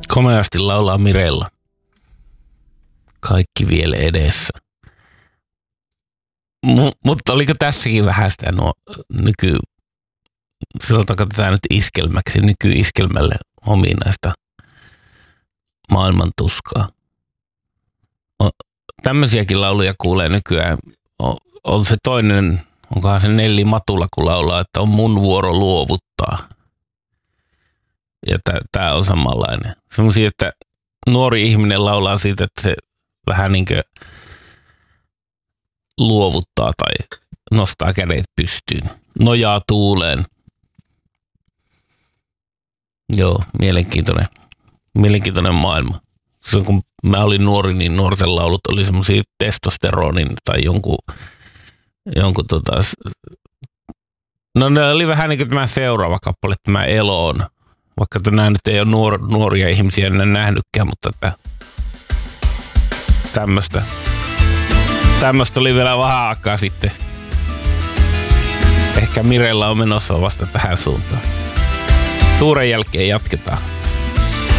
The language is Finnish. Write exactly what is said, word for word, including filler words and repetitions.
Komeasti laulaa Mirella. Kaikki vielä edessä. M- mutta oliko tässäkin vähän sitä nuo nyky... Sanotaanko tätä nyt iskelmäksi, nykyiskelmälle ominaista maailman tuskaa. Tämmöisiäkin lauluja kuulee nykyään. On, on se toinen, onkohan se Nelli Matula, kun laulaa, että on mun vuoro luovuttaa. Ja tää on samanlainen. Semmoisia, että nuori ihminen laulaa siitä, että se vähän niin kuin luovuttaa tai nostaa kädet pystyyn. Nojaa tuuleen. Joo, mielenkiintoinen. Mielenkiintoinen maailma. Silloin kun mä olin nuori, niin nuorten laulut oli semmoisia testosteronin tai jonkun, jonkun tota, no ne oli vähän niin kuin tämä seuraava kappale, tämä Eloon. Vaikka nämä nyt ei ole nuor, nuoria ihmisiä enää nähnytkään, mutta että tämmöistä. Tämmöistä oli vielä vähän aikaa sitten. Ehkä Mirella on menossa vasta tähän suuntaan. Tuuren jälkeen jatketaan.